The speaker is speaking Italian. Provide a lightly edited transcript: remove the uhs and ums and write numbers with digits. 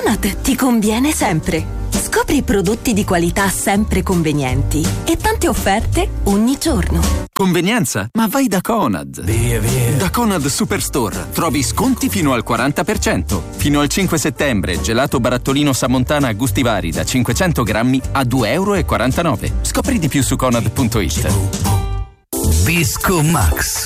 Conad ti conviene sempre. Scopri prodotti di qualità sempre convenienti e tante offerte ogni giorno. Convenienza? Ma vai da Conad. Via. Da Conad Superstore trovi sconti fino al 40%. Fino al 5 settembre, gelato barattolino Samontana a gusti vari da 500 grammi a €2,49. Scopri di più su Conad.it. Visco Max.